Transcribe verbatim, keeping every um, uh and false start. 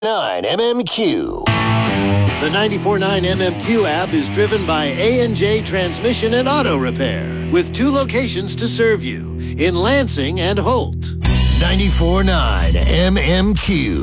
nine M M Q. The ninety-four point nine M M Q app is driven by A and J Transmission and Auto Repair, with two locations to serve you, in Lansing and Holt. ninety-four point nine M M Q.